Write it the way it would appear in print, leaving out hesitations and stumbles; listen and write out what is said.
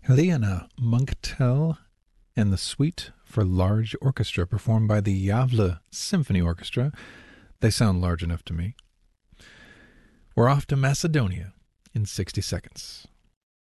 Helena Munktel and the Suite for Large Orchestra, performed by the Gävle Symphony Orchestra. They sound large enough to me. We're off to Macedonia in 60 seconds.